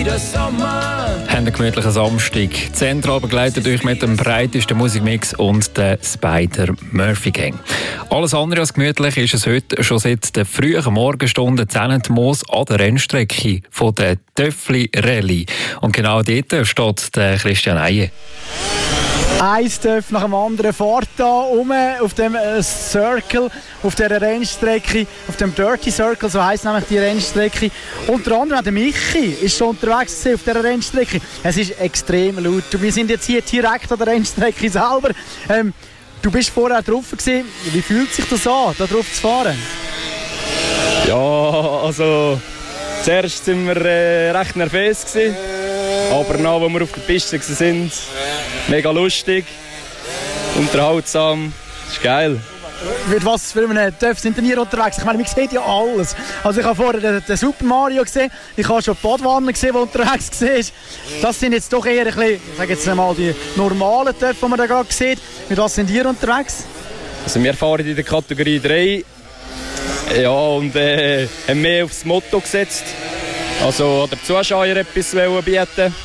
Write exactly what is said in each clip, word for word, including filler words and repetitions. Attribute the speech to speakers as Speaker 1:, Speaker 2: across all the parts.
Speaker 1: wieder Sommer.
Speaker 2: Haben einen gemütlichen Samstag. Zentral begleitet euch mit dem breitesten Musikmix und der Spider-Murphy-Gang. Alles andere als gemütlich ist es heute schon seit der frühen Morgenstunde Zellentmoos an der Rennstrecke von der Töffli-Rallye. Und genau dort steht der Christian Eije.
Speaker 3: Ein Töff nach dem anderen fährt da rum auf dem Circle, auf dieser Rennstrecke, auf dem Dirty Circle, so heisst nämlich die Rennstrecke. Unter anderem auch der Michi ist schon unterwegs auf dieser Rennstrecke. Es ist extrem laut. Wir sind jetzt hier direkt an der Rennstrecke selber. Ähm, du bist vorher drauf gewesen. Wie fühlt sich das an, da drauf zu fahren?
Speaker 4: Ja, also zuerst waren wir äh, recht nervös gewesen. Aber nach, als wir auf der Piste waren, mega lustig, unterhaltsam, das ist geil.
Speaker 3: Mit was für einem Töff sind denn hier unterwegs? Ich meine, man sieht ja alles. Also ich habe vorher den, den Super Mario gesehen, ich habe schon die Badwanne gesehen, die unterwegs war. Das sind jetzt doch eher ein bisschen, ich sage jetzt einmal, die normalen Töpfe, die man da gerade sieht. Mit was sind ihr unterwegs?
Speaker 4: Also wir fahren in der Kategorie drei, ja, und äh, haben mehr aufs Motto gesetzt. Also der Zuschauer etwas bieten.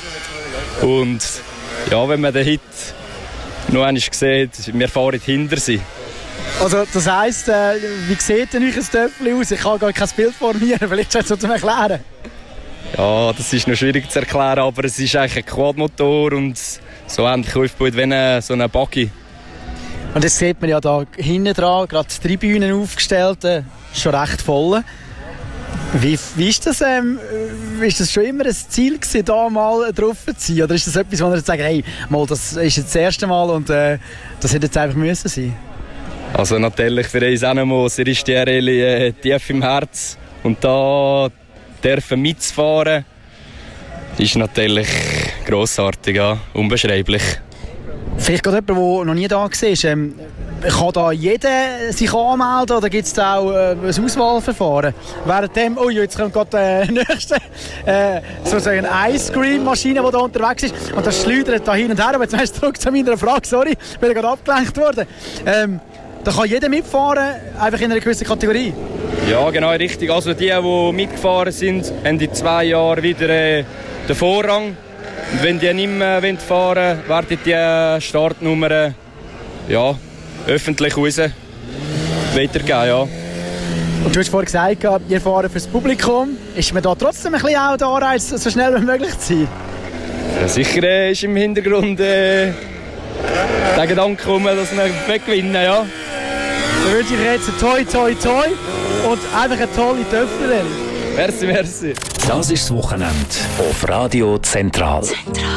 Speaker 4: Und ja, wenn man den Hit noch einmal sieht, wir fahren hinter sie.
Speaker 3: Also das heisst, äh, wie sieht denn euch ein Töpfchen aus? Ich habe gar kein Bild vor mir, vielleicht kannst du es mir erklären.
Speaker 4: Ja, das ist noch schwierig zu erklären, aber es ist eigentlich ein Quadmotor und so ähnlich aufgebaut wie eine, so eine Buggy.
Speaker 3: Und das sieht man ja da hinten dran, gerade die Tribünen aufgestellt, äh, schon recht voll. Wie, wie ist das, ähm, ist das schon immer ein Ziel gewesen, da mal drauf zu sein? Oder ist das etwas, wo ihr sagt, hey, mal, das ist jetzt das erste Mal und äh, das hätte jetzt einfach müssen sein?
Speaker 4: Also natürlich für uns auch noch mal, es ist die Rallye äh, tief im Herz. Und da dürfen mitzufahren, ist natürlich grossartig, ja, unbeschreiblich.
Speaker 3: Vielleicht gerade jemand, der noch nie da war, ähm, kann da jeder sich anmelden oder gibt es da auch äh, ein Auswahlverfahren? Währenddem, oh jetzt kommt gerade die nächste äh, sozusagen eine Ice Cream Maschine, die da unterwegs ist und das schleudert da hin und her. Aber jetzt hast du zurück zu meiner Frage, sorry, bin gerade abgelenkt worden. Ähm, da kann jeder mitfahren, einfach in einer gewissen Kategorie?
Speaker 4: Ja, genau, richtig. Also die, die mitgefahren sind, haben in zwei Jahren wieder äh, den Vorrang. Und wenn die nicht mehr fahren wollen, werden die Startnummern ja, öffentlich raus weitergeben. Ja.
Speaker 3: Und du hast vorhin gesagt, ihr fahrt fürs Publikum. Ist man da trotzdem ein bisschen auch der Anreiz, so schnell wie möglich zu sein?
Speaker 4: Ja, sicher äh, ist im Hintergrund äh, der Gedanke gekommen, dass wir weggewinnen. Ja.
Speaker 3: Dann wünsche ich dir jetzt ein Toi Toi Toi und einfach eine tolle Töpfchen.
Speaker 4: Merci, merci.
Speaker 5: Das ist das Wochenende auf Radio Zentral.
Speaker 1: Zentral.